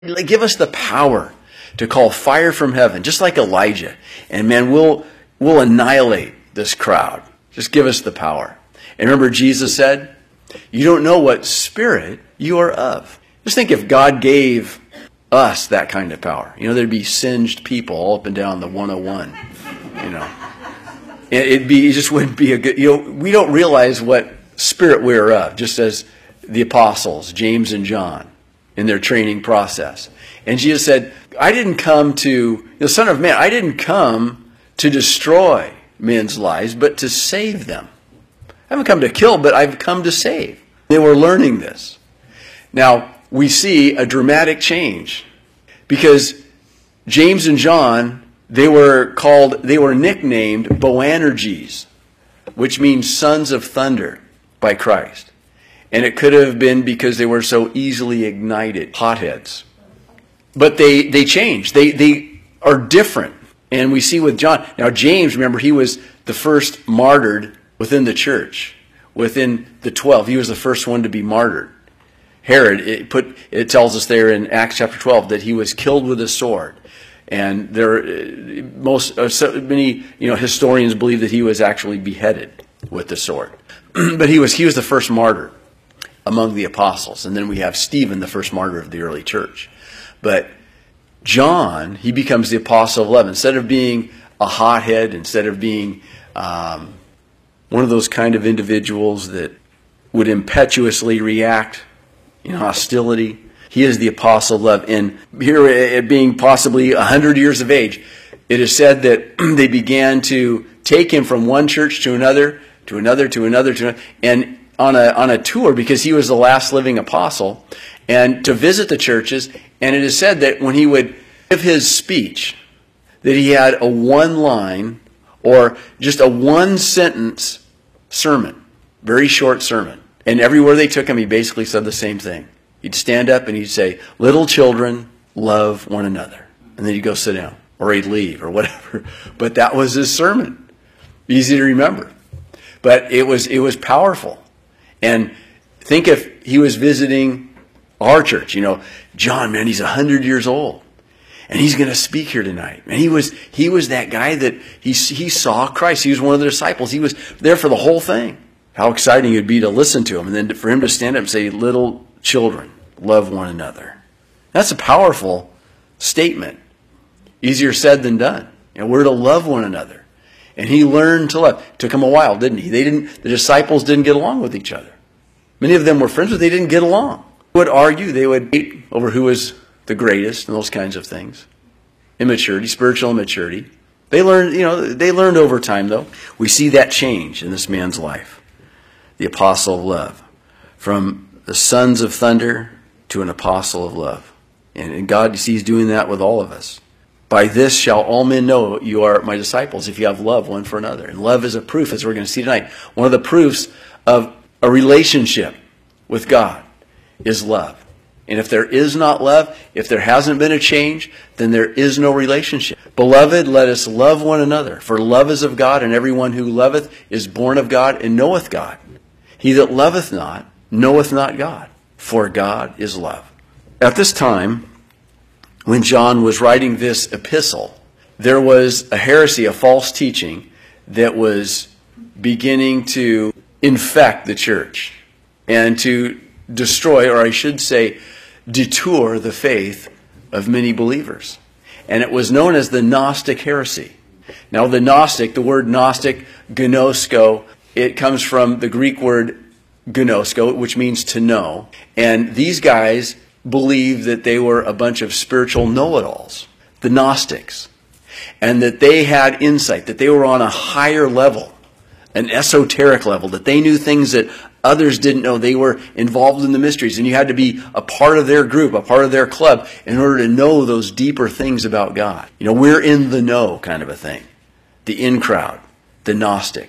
Give us the power to call fire from heaven, just like Elijah. And man, we'll annihilate this crowd. Just give us the power. And remember, Jesus said, you don't know what spirit you are of. Just think if God gave us that kind of power. There'd be singed people all up and down the 101. It just wouldn't be a good, we don't realize what spirit we're of, just as the apostles, James and John, in their training process. And Jesus said, I didn't come to, the Son of Man, I didn't come to destroy men's lives, but to save them. I haven't come to kill, but I've come to save. They were learning this. Now, we see a dramatic change because James and John, they were nicknamed Boanerges, which means sons of thunder by Christ. And it could have been because they were so easily ignited, hotheads. But they changed. They are different. And we see with John. Now James, remember, he was the first martyred within the church. Within the 12, he was the first one to be martyred. Herod, it tells us there in Acts chapter 12 that he was killed with a sword. And many historians believe that he was actually beheaded with the sword. But he was the first martyr among the apostles. And then we have Stephen, the first martyr of the early church. But John, he becomes the apostle of love. Instead of being a hothead, instead of being one of those kind of individuals that would impetuously react in hostility, he is the apostle of love. And here, at being possibly 100 years of age, it is said that they began to take him from one church to another, to another, to another, to another, and on a tour, because he was the last living apostle, and to visit the churches. And it is said that when he would give his speech, that he had a one-line or just a one-sentence sermon, very short sermon. And everywhere they took him, he basically said the same thing. He'd stand up and he'd say, little children, love one another. And then he'd go sit down, or he'd leave, or whatever. But that was his sermon. Easy to remember. But it was powerful. And think if he was visiting our church, John, man, he's 100 years old. And he's going to speak here tonight. And he was that guy that he saw Christ. He was one of the disciples. He was there for the whole thing. How exciting it would be to listen to him. And then for him to stand up and say, little children, love one another. That's a powerful statement. Easier said than done. We're to love one another. And he learned to love. It took him a while, didn't he? The disciples didn't get along with each other. Many of them were friends, but they didn't get along. They would argue. They would debate over who was the greatest and those kinds of things. Immaturity, spiritual immaturity. They learned over time, though. We see that change in this man's life. The apostle of love. From the sons of thunder to an apostle of love. And God, you see, he's doing that with all of us. By this shall all men know you are my disciples, if you have love one for another. And love is a proof, as we're going to see tonight. One of the proofs of a relationship with God is love. And if there is not love, if there hasn't been a change, then there is no relationship. Beloved, let us love one another. For love is of God, and everyone who loveth is born of God and knoweth God. He that loveth not knoweth not God, for God is love. At this time, when John was writing this epistle, there was a heresy, a false teaching that was beginning to infect the church and to destroy, or I should say, detour the faith of many believers. And it was known as the Gnostic heresy. Now the Gnostic, the word Gnostic, gnosko, it comes from the Greek word gnosko, which means to know. And these guys believed that they were a bunch of spiritual know-it-alls, the Gnostics. And that they had insight, that they were on a higher level, an esoteric level, that they knew things that others didn't know. They were involved in the mysteries, and you had to be a part of their group, a part of their club, in order to know those deeper things about God. We're in the know kind of a thing. The in crowd, the Gnostic.